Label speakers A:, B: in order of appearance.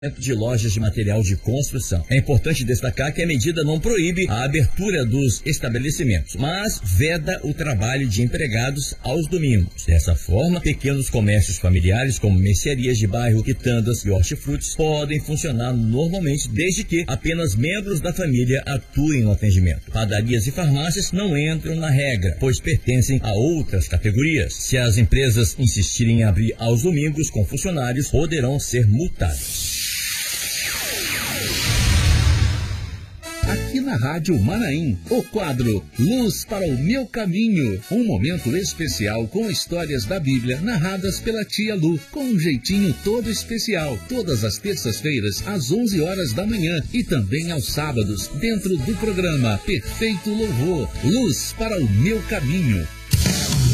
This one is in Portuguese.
A: de lojas de material de construção. É importante destacar que a medida não proíbe a abertura dos estabelecimentos, mas veda o trabalho de empregados aos domingos. Dessa forma, pequenos comércios familiares como mercearias de bairro, quitandas e hortifrutis podem funcionar normalmente desde que apenas membros da família atuem no atendimento. Padarias e farmácias não entram na regra, pois pertencem a outras categorias. Se as empresas insistirem em abrir aos domingos com funcionários, poderão ser multadas.
B: Aqui na Rádio Manaim, o quadro Luz para o Meu Caminho. Um momento especial com histórias da Bíblia narradas pela tia Lu, com um jeitinho todo especial. Todas as terças-feiras, às 11 horas da manhã e também aos sábados, dentro do programa Perfeito Louvor. Luz para o Meu Caminho.